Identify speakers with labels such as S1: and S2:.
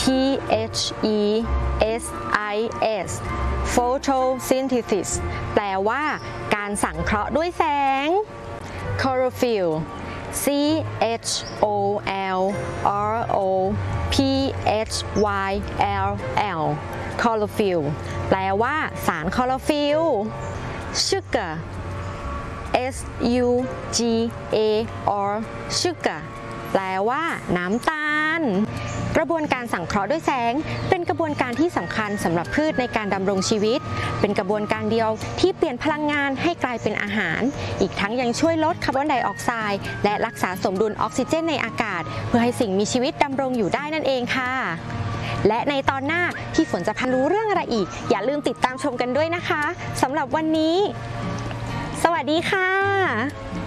S1: THESIS photosynthesis แปลว่าการสังเคราะห์ด้วยแสง chlorophyll CHOLOROPHYLL chlorophyll แปลว่าสารคลอโรฟิล sugar SUGAR sugar แปลว่าน้ำตาลกระบวนการสังเคราะห์ด้วยแสงเป็นกระบวนการที่สำคัญสำหรับพืชในการดำรงชีวิตเป็นกระบวนการเดียวที่เปลี่ยนพลังงานให้กลายเป็นอาหารอีกทั้งยังช่วยลดคาร์บอนไดออกไซด์และรักษาสมดุลออกซิเจนในอากาศเพื่อให้สิ่งมีชีวิตดำรงอยู่ได้นั่นเองค่ะและในตอนหน้าพี่ฝนจะพารู้เรื่องอะไรอีกอย่าลืมติดตามชมกันด้วยนะคะสำหรับวันนี้สวัสดีค่ะ